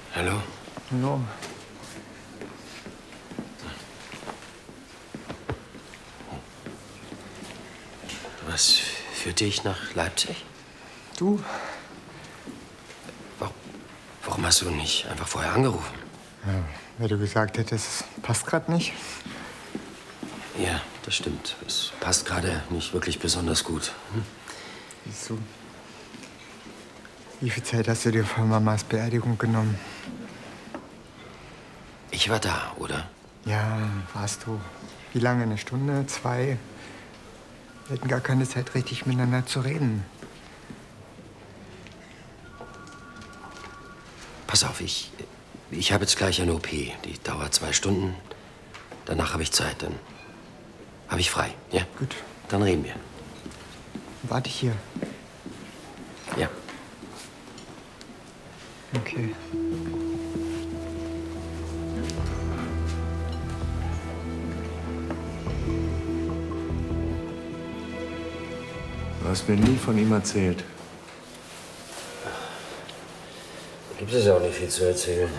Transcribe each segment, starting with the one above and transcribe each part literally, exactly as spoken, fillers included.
Hallo? Hallo. Was führt dich nach Leipzig? Du? Warum, warum hast du nicht einfach vorher angerufen? Ja, wenn du gesagt hättest, es passt gerade nicht. Ja, das stimmt. Es passt gerade nicht wirklich besonders gut. Hm? Wieso? Wie viel Zeit hast du dir vor Mamas Beerdigung genommen? Ich war da, oder? Ja, warst du. Wie lange? Eine Stunde? Zwei? Wir hatten gar keine Zeit, richtig miteinander zu reden. Pass auf, ich, ich habe jetzt gleich eine O P. Die dauert zwei Stunden. Danach habe ich Zeit. Dann habe ich frei. Ja? Gut. Dann reden wir. Warte ich hier. Ja. Okay. Du hast mir nie von ihm erzählt. Da gibt es auch nicht viel zu erzählen.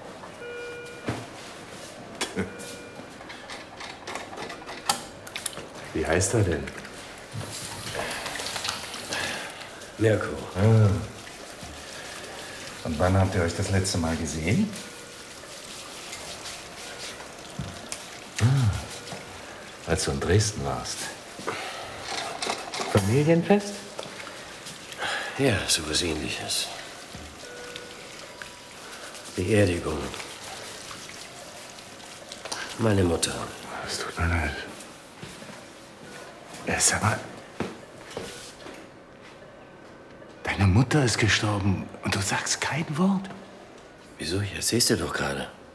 Wie heißt er denn? Mirko. Ah. Und wann habt ihr euch das letzte Mal gesehen? Ah. Als du in Dresden warst. Familienfest? Ja, sowas Ähnliches. Beerdigung. Meine Mutter. Es tut mir leid. Ja, sag mal. Deine Mutter ist gestorben und du sagst kein Wort? Wieso? Ich erzähl's dir doch gerade.